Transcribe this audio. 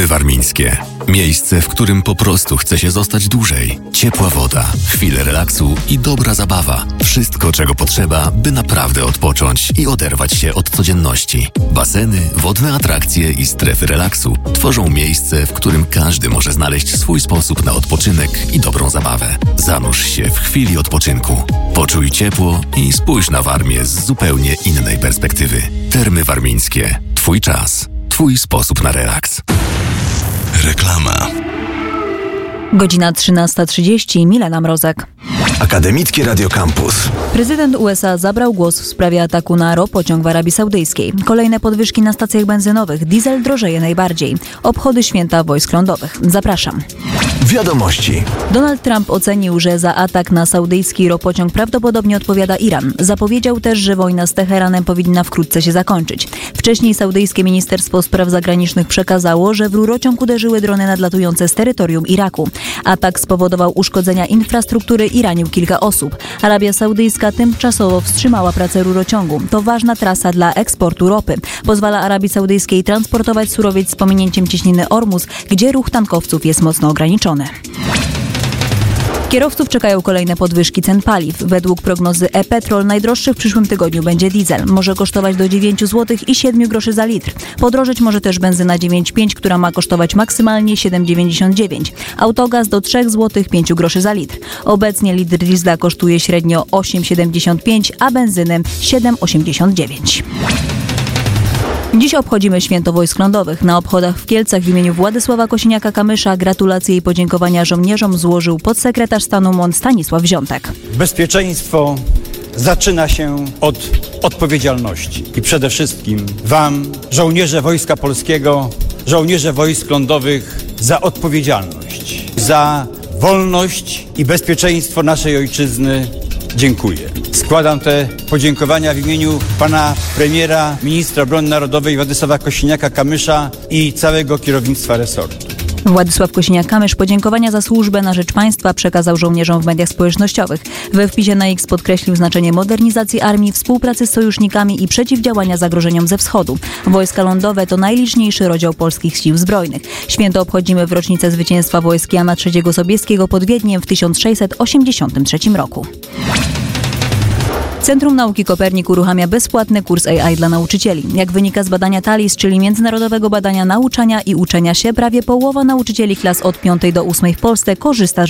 Termy Warmińskie. Miejsce, w którym po prostu chce się zostać dłużej. Ciepła woda, chwile relaksu i dobra zabawa. Wszystko, czego potrzeba, by naprawdę odpocząć i oderwać się od codzienności. Baseny, wodne atrakcje i strefy relaksu tworzą miejsce, w którym każdy może znaleźć swój sposób na odpoczynek i dobrą zabawę. Zanurz się w chwili odpoczynku. Poczuj ciepło i spójrz na Warmię z zupełnie innej perspektywy. Termy Warmińskie. Twój czas. Twój sposób na relaks. Reklama. Godzina 13:30. Milena Mrozek. Akademickie Radio Campus. Prezydent USA zabrał głos w sprawie ataku na ropociąg w Arabii Saudyjskiej. Kolejne podwyżki na stacjach benzynowych. Diesel drożeje najbardziej. Obchody święta wojsk lądowych. Zapraszam. Wiadomości. Donald Trump ocenił, że za atak na saudyjski ropociąg prawdopodobnie odpowiada Iran. Zapowiedział też, że wojna z Teheranem powinna wkrótce się zakończyć. Wcześniej saudyjskie Ministerstwo Spraw Zagranicznych przekazało, że w rurociąg uderzyły drony nadlatujące z terytorium Iraku. Atak spowodował uszkodzenia infrastruktury i ranił kilka osób. Arabia Saudyjska tymczasowo wstrzymała pracę rurociągu. To ważna trasa dla eksportu ropy. Pozwala Arabii Saudyjskiej transportować surowiec z pominięciem cieśniny Ormus, gdzie ruch tankowców jest mocno ograniczony. Kierowców czekają kolejne podwyżki cen paliw. Według prognozy e-Petrol najdroższy w przyszłym tygodniu będzie diesel. Może kosztować do 9 zł i 7 groszy za litr. Podrożeć może też benzyna 9,5, która ma kosztować maksymalnie 7,99. Autogaz do 3 zł 5 groszy za litr. Obecnie litr diesla kosztuje średnio 8,75, a benzyny 7,89. Dziś obchodzimy Święto Wojsk Lądowych. Na obchodach w Kielcach w imieniu Władysława Kosiniaka-Kamysza gratulacje i podziękowania żołnierzom złożył podsekretarz stanu MON Stanisław Wziątek. Bezpieczeństwo zaczyna się od odpowiedzialności i przede wszystkim Wam, żołnierze Wojska Polskiego, żołnierze Wojsk Lądowych, za odpowiedzialność, za wolność i bezpieczeństwo naszej ojczyzny dziękuję. Składam te podziękowania w imieniu pana premiera, ministra obrony narodowej Władysława Kosiniaka-Kamysza i całego kierownictwa resortu. Władysław Kosiniak-Kamysz podziękowania za służbę na rzecz państwa przekazał żołnierzom w mediach społecznościowych. We wpisie na X podkreślił znaczenie modernizacji armii, współpracy z sojusznikami i przeciwdziałania zagrożeniom ze wschodu. Wojska lądowe to najliczniejszy rozdział polskich sił zbrojnych. Święto obchodzimy w rocznicę zwycięstwa wojsk Jana III Sobieskiego pod Wiedniem w 1683 roku. Centrum Nauki Kopernik uruchamia bezpłatny kurs AI dla nauczycieli. Jak wynika z badania TALIS, czyli Międzynarodowego Badania Nauczania i Uczenia się, prawie połowa nauczycieli klas od 5 do 8 w Polsce korzysta